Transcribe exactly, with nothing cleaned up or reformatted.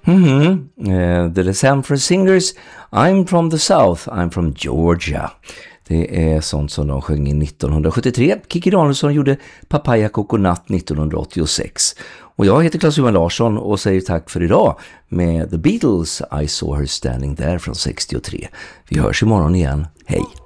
Mm-hmm. Uh, the Sanford Singers, I'm from the South, I'm from Georgia. Det är sånt som de sjöng i nittonhundrasjuttiotre. Kikki Danielsson gjorde Papaya Coconut nittonhundraåttiosex. Och jag heter Claes Johan Larsson och säger tack för idag med The Beatles, I Saw Her Standing There från sextiotre. Vi hörs imorgon igen. Hej!